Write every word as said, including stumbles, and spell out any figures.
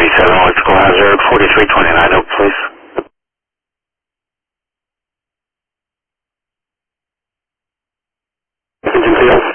eighty-seven, electrical hazard, forty-three twenty-nine, Oak, please. Engine field.